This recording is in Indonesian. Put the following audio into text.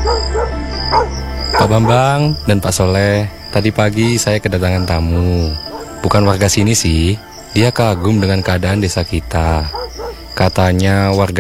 Pak Bambang dan Pak Soleh, tadi pagi saya kedatangan tamu. Bukan warga sini sih, dia kagum dengan keadaan desa kita. Katanya warga